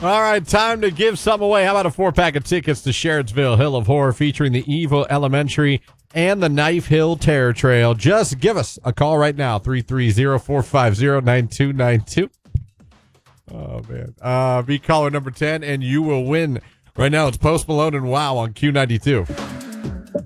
All right, time to give something away. How about a 4-pack of tickets to Sharrettsville Hill of Horror featuring the Evil Elementary and the Knife Hill Terror Trail? Just give us a call right now, 330-450-9292. Oh, man. Be caller number 10, and you will win. Right now, it's Post Malone and WoW on Q92.